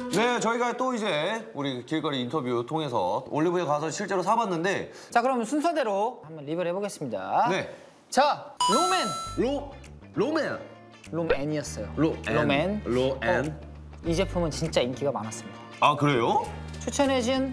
네, 저희가 또 이제 우리 길거리 인터뷰 통해서 올리브에 가서 실제로 사봤는데 자, 그럼 순서대로 한번 리뷰를 해보겠습니다. 네. 자, 로맨. 로맨. 롬앤이었어요. 로맨. 이 제품은 진짜 인기가 많았습니다. 아, 그래요? 추천해준